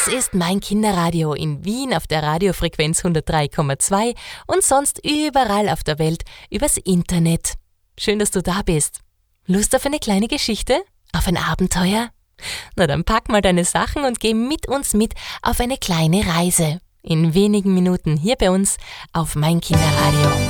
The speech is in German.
Das ist mein Kinderradio in Wien auf der Radiofrequenz 103,2 und sonst überall auf der Welt übers Internet. Schön, dass du da bist. Lust auf eine kleine Geschichte? Auf ein Abenteuer? Na dann pack mal deine Sachen und geh mit uns mit auf eine kleine Reise. In wenigen Minuten hier bei uns auf mein Kinderradio.